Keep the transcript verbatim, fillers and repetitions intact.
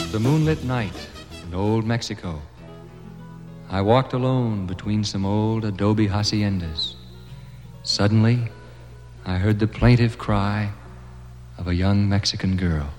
The moonlit night in old Mexico. I walked alone between some old adobe haciendas. Suddenly, I heard the plaintive cry of a young Mexican girl.